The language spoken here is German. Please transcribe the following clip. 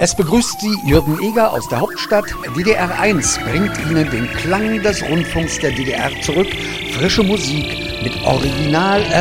Es begrüßt Sie Jürgen Eger aus der Hauptstadt. DDR 1 bringt Ihnen den Klang des Rundfunks der DDR zurück. Frische Musik mit Original